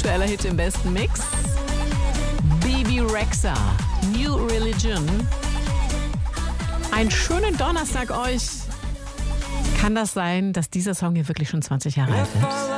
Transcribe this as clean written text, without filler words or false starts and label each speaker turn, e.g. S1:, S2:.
S1: aktueller Hit im besten Mix. Bebe Rexha, New Religion. Einen schönen Donnerstag euch. Kann das sein, dass dieser Song hier wirklich schon 20 Jahre alt wird?